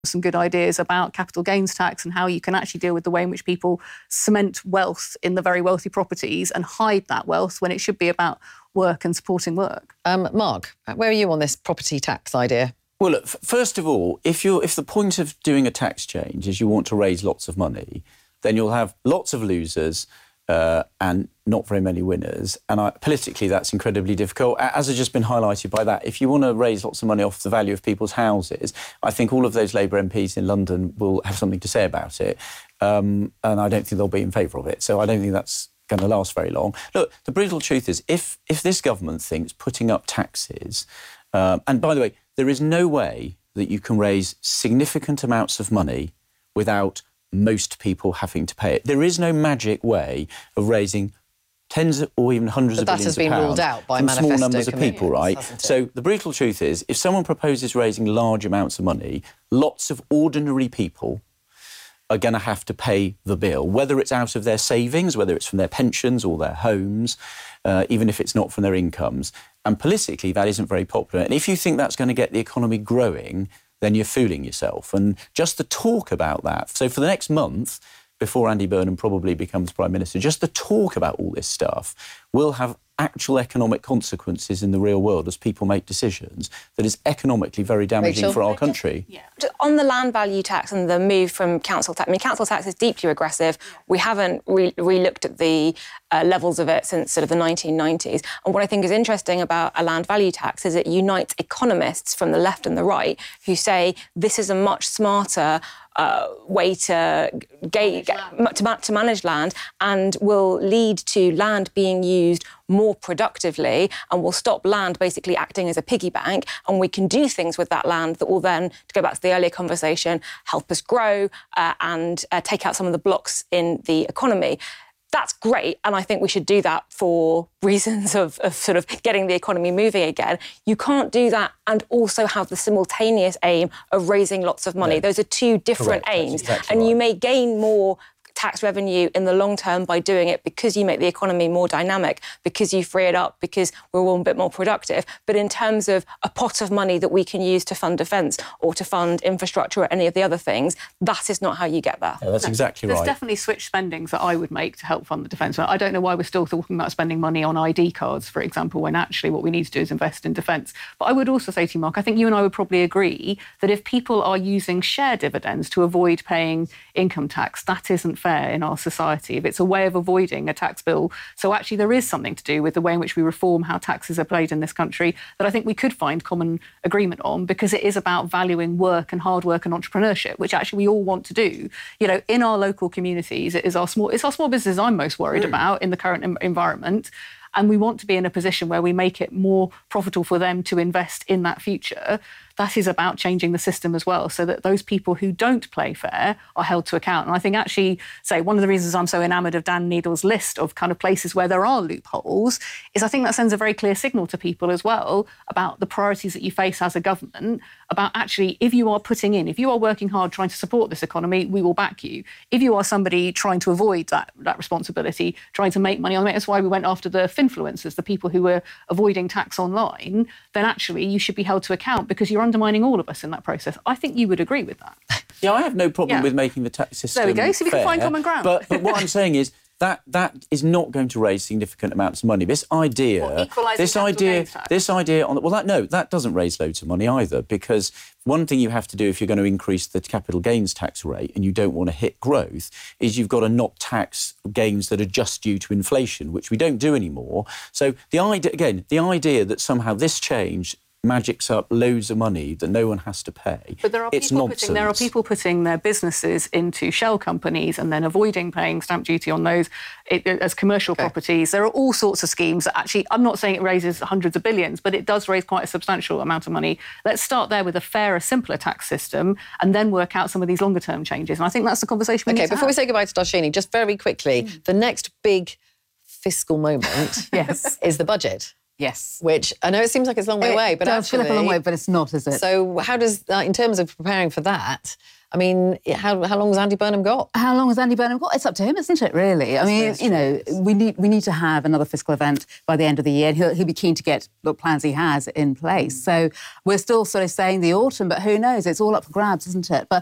some good ideas about capital gains tax and how you can actually deal with the way in which people cement wealth in the very wealthy properties and hide that wealth when it should be about work and supporting work. Mark, where are you on this property tax idea? Well, look, first of all, if the point of doing a tax change is you want to raise lots of money, then you'll have lots of losers and not very many winners. And politically, that's incredibly difficult. As has just been highlighted by that, if you want to raise lots of money off the value of people's houses, I think all of those Labour MPs in London will have something to say about it. And I don't think they'll be in favour of it. So I don't think that's going to last very long. Look, the brutal truth is, if this government thinks putting up taxes, and by the way, there is no way that you can raise significant amounts of money without most people having to pay it. There is no magic way of raising tens or even hundreds of billions of pounds that has been ruled out by from small numbers of commitments, people, right? So the brutal truth is, if someone proposes raising large amounts of money, lots of ordinary people are going to have to pay the bill, whether it's out of their savings, whether it's from their pensions or their homes, even if it's not from their incomes. And politically, that isn't very popular. And if you think that's going to get the economy growing, then you're fooling yourself. And just the talk about that. So for the next month, before Andy Burnham probably becomes Prime Minister, just the talk about all this stuff will have actual economic consequences in the real world as people make decisions that is economically very damaging for our country. Yeah. On the land value tax and the move from council tax, I mean, council tax is deeply regressive. We haven't re-looked at the levels of it since sort of the 1990s. And what I think is interesting about a land value tax is it unites economists from the left and the right who say this is a much smarter way to manage land and will lead to land being used more productively and will stop land basically acting as a piggy bank, and we can do things with that land that will then, to go back to the earlier conversation, help us grow and take out some of the blocks in the economy. That's great, and I think we should do that for reasons of sort of getting the economy moving again. You can't do that and also have the simultaneous aim of raising lots of money. No. Those are two different aims, exactly, and you may gain more tax revenue in the long term by doing it because you make the economy more dynamic, because you free it up, because we're all a bit more productive. But in terms of a pot of money that we can use to fund defence or to fund infrastructure or any of the other things, that is not how you get there. Yeah, that's exactly right. There's definitely switch spendings that I would make to help fund the defence. I don't know why we're still talking about spending money on ID cards, for example, when actually what we need to do is invest in defence. But I would also say to you, Mark, I think you and I would probably agree that if people are using share dividends to avoid paying income tax, that isn't fair in our society. If it's a way of avoiding a tax bill, so actually there is something to do with the way in which we reform how taxes are paid in this country that I think we could find common agreement on, because it is about valuing work and hard work and entrepreneurship, which actually we all want to do. You know, in our local communities, it's our small businesses I'm most worried about in the current environment. And we want to be in a position where we make it more profitable for them to invest in that future. That is about changing the system as well, so that those people who don't play fair are held to account. And I think actually, one of the reasons I'm so enamoured of Dan Needle's list of kind of places where there are loopholes is I think that sends a very clear signal to people as well about the priorities that you face as a government, about actually, if you are working hard trying to support this economy, we will back you. If you are somebody trying to avoid that responsibility, trying to make money on it, that's why we went after the finfluencers, the people who were avoiding tax online, then actually you should be held to account because you're undermining all of us in that process. I think you would agree with that. Yeah, I have no problem with making the tax system There we go, so we fair, can find common ground. But what I'm saying is that is not going to raise significant amounts of money. This idea that doesn't raise loads of money either, because one thing you have to do if you're going to increase the capital gains tax rate and you don't want to hit growth is you've got to not tax gains that are just due to inflation, which we don't do anymore. So the idea that somehow this change magics up loads of money that no one has to pay. But there are people putting their businesses into shell companies and then avoiding paying stamp duty on those as commercial properties. There are all sorts of schemes that actually, I'm not saying it raises hundreds of billions, but it does raise quite a substantial amount of money. Let's start there with a fairer, simpler tax system and then work out some of these longer term changes. And I think that's the conversation we need to have. Before we say goodbye to Darshini, just very quickly, the next big fiscal moment is the budget. Yes. which I know it seems like it's a long way away, but it does feel like a long actually- way, but it's not, is it? So how does that, in terms of preparing for that, I mean, how long has Andy Burnham got? How long has Andy Burnham got? It's up to him, isn't it, really? I mean, you know, we need to have another fiscal event by the end of the year. He'll be keen to get the plans he has in place. So we're still sort of saying the autumn, but who knows? It's all up for grabs, isn't it? But